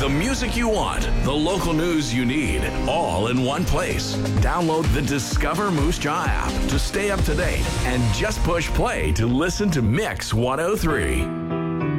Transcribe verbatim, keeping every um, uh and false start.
The music you want, the local news you need, all in one place. Download the Discover Moose Jaw app to stay up to date and just push play to listen to Mix one oh three.